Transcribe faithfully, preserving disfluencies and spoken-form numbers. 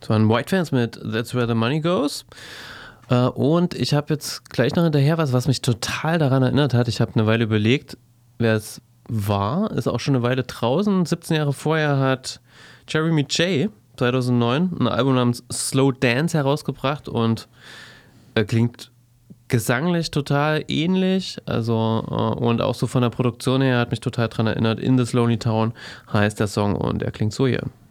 Das waren White Fans mit That's Where the Money Goes. Äh, und ich habe jetzt gleich noch hinterher was, was mich total daran erinnert hat. Ich habe eine Weile überlegt, wer es war. Ist auch schon eine Weile draußen. siebzehn Jahre vorher hat Jeremy J. zweitausendneun ein Album namens Slow Dance herausgebracht und er klingt gesanglich total ähnlich, also äh, und auch so von der Produktion her hat mich total dran erinnert. In the Lonely Town heißt der Song und er klingt so hier.